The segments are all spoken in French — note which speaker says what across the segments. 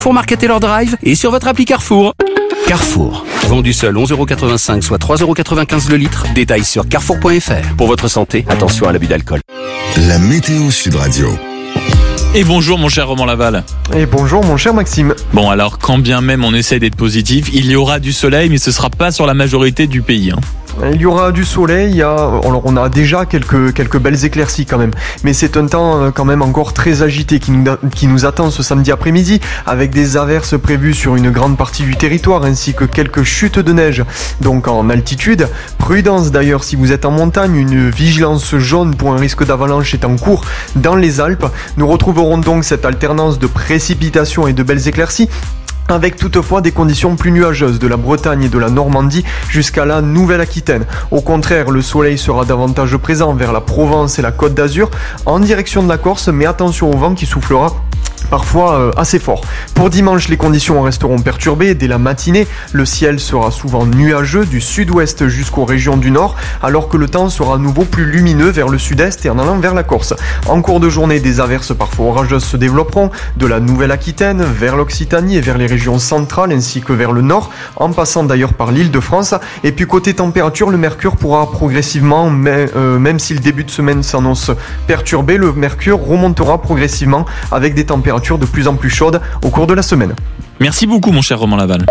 Speaker 1: Carrefour Market Taylor Drive et sur votre appli Carrefour. Carrefour. Vendu seul 11,85 €, soit 3,95 € le litre. Détails sur carrefour.fr. Pour votre santé, attention à l'abus d'alcool.
Speaker 2: La météo Sud Radio.
Speaker 3: Et bonjour mon cher Romain Laval.
Speaker 4: Et bonjour mon cher Maxime.
Speaker 3: Bon alors, quand bien même on essaie d'être positif, il y aura du soleil, mais ce sera pas sur la majorité du pays.
Speaker 4: Il y aura du soleil, alors on a déjà quelques belles éclaircies quand même, mais c'est un temps quand même encore très agité qui nous attend ce samedi après-midi, avec des averses prévues sur une grande partie du territoire, ainsi que quelques chutes de neige, donc en altitude. Prudence d'ailleurs si vous êtes en montagne, une vigilance jaune pour un risque d'avalanche est en cours dans les Alpes. Nous retrouverons donc cette alternance de précipitations et de belles éclaircies, avec toutefois des conditions plus nuageuses de la Bretagne et de la Normandie jusqu'à la Nouvelle-Aquitaine. Au contraire, le soleil sera davantage présent vers la Provence et la Côte d'Azur, en direction de la Corse, mais attention au vent qui soufflera parfois assez fort. Pour dimanche, les conditions resteront perturbées. Dès la matinée, le ciel sera souvent nuageux du sud-ouest jusqu'aux régions du nord, alors que le temps sera à nouveau plus lumineux vers le sud-est et en allant vers la Corse. En cours de journée, des averses parfois orageuses se développeront de la Nouvelle-Aquitaine vers l'Occitanie et vers les régions centrales ainsi que vers le nord, en passant d'ailleurs par l'île de France. Et puis côté température, le mercure pourra progressivement, même si le début de semaine s'annonce perturbé, le mercure remontera progressivement avec des températures de plus en plus chaudes au cours de la semaine.
Speaker 3: Merci beaucoup mon cher Romain Laval.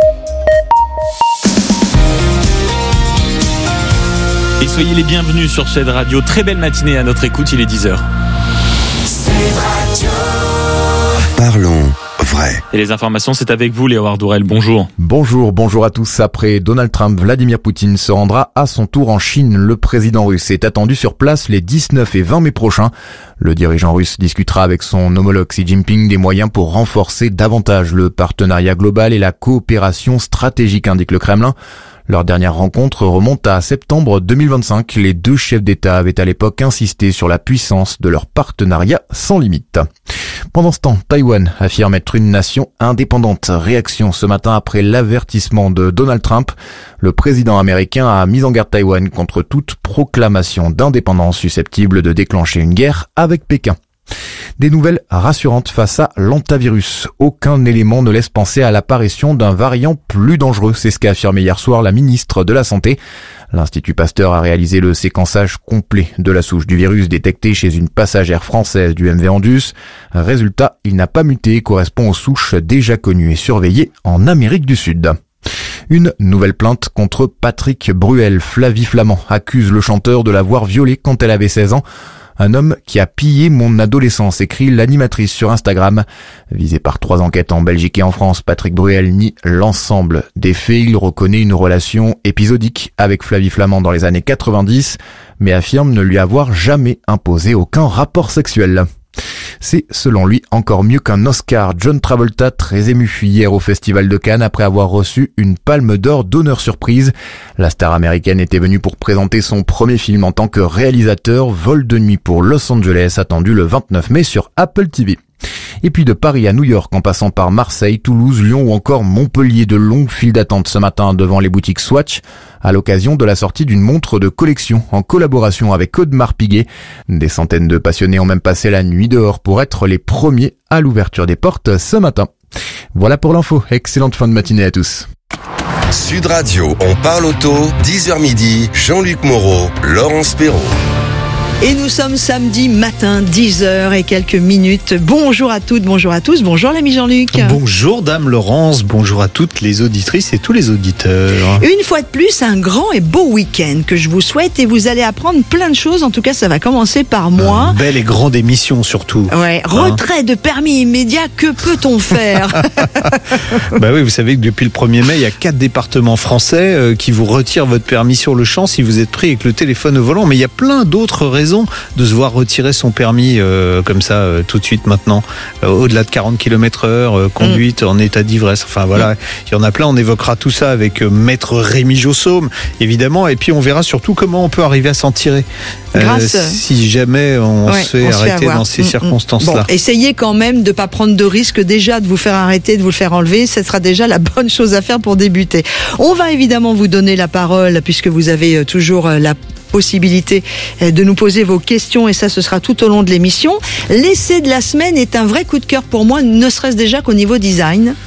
Speaker 3: Et soyez les bienvenus sur cette radio. Très belle matinée à notre écoute, il est 10h.
Speaker 2: Parlons vrai.
Speaker 3: Et les informations, c'est avec vous Léo Ardourel, bonjour.
Speaker 5: Bonjour à tous. Après Donald Trump, Vladimir Poutine se rendra à son tour en Chine. Le président russe est attendu sur place les 19 et 20 mai prochains. Le dirigeant russe discutera avec son homologue Xi Jinping des moyens pour renforcer davantage le partenariat global et la coopération stratégique, indique le Kremlin. Leur dernière rencontre remonte à septembre 2025. Les deux chefs d'État avaient à l'époque insisté sur la puissance de leur partenariat sans limite. Pendant ce temps, Taïwan affirme être une nation indépendante. Réaction ce matin après l'avertissement de Donald Trump. Le président américain a mis en garde Taïwan contre toute proclamation d'indépendance susceptible de déclencher une guerre avec Pékin. Des nouvelles rassurantes face à l'hantavirus. Aucun élément ne laisse penser à l'apparition d'un variant plus dangereux. C'est ce qu'a affirmé hier soir la ministre de la Santé. L'Institut Pasteur a réalisé le séquençage complet de la souche du virus détectée chez une passagère française du MV Andus. Résultat, il n'a pas muté et correspond aux souches déjà connues et surveillées en Amérique du Sud. Une nouvelle plainte contre Patrick Bruel. Flavie Flamand accuse le chanteur de l'avoir violée quand elle avait 16 ans. Un homme qui a pillé mon adolescence, écrit l'animatrice sur Instagram. Visé par 3 enquêtes en Belgique et en France, Patrick Bruel nie l'ensemble des faits. Il reconnaît une relation épisodique avec Flavie Flamand dans les années 90, mais affirme ne lui avoir jamais imposé aucun rapport sexuel. C'est, selon lui, encore mieux qu'un Oscar. John Travolta, très ému hier au Festival de Cannes après avoir reçu une palme d'or d'honneur surprise. La star américaine était venue pour présenter son premier film en tant que réalisateur, Vol de nuit pour Los Angeles, attendu le 29 mai sur Apple TV. Et puis de Paris à New York, en passant par Marseille, Toulouse, Lyon ou encore Montpellier, de longues files d'attente ce matin devant les boutiques Swatch, à l'occasion de la sortie d'une montre de collection en collaboration avec Audemars Piguet. Des centaines de passionnés ont même passé la nuit dehors pour être les premiers à l'ouverture des portes ce matin. Voilà pour l'info. Excellente fin de matinée à tous.
Speaker 2: Sud Radio, on parle auto, 10h midi, Jean-Luc Moreau, Laurence Perrault.
Speaker 6: Et nous sommes samedi matin, 10h et quelques minutes. Bonjour à toutes, bonjour à tous, bonjour l'ami Jean-Luc.
Speaker 7: Bonjour Dame Laurence, bonjour à toutes les auditrices et tous les auditeurs.
Speaker 6: Une fois de plus, un grand et beau week-end que je vous souhaite et vous allez apprendre plein de choses. En tout cas, ça va commencer par moi.
Speaker 7: Belle et grande émission surtout.
Speaker 6: Ouais, retrait de permis immédiat, que peut-on faire?
Speaker 7: Bah oui, vous savez que depuis le 1er mai, il y a 4 départements français qui vous retirent votre permis sur le champ si vous êtes pris avec le téléphone au volant. Mais il y a plein d'autres raisons de se voir retirer son permis comme ça tout de suite maintenant, au-delà de 40 km/h, conduite en état d'ivresse, enfin voilà, il y en a plein. On évoquera tout ça avec maître Rémi Jossaume évidemment, et puis on verra surtout comment on peut arriver à s'en tirer si jamais on se fait arrêter dans ces circonstances-là.
Speaker 6: Bon, essayez quand même de ne pas prendre de risque, déjà de vous faire arrêter, de vous le faire enlever, ce sera déjà la bonne chose à faire pour débuter. On va évidemment vous donner la parole puisque vous avez toujours la possibilité de nous poser vos questions, et ça ce sera tout au long de l'émission. L'essai de la semaine est un vrai coup de cœur pour moi, ne serait-ce déjà qu'au niveau design.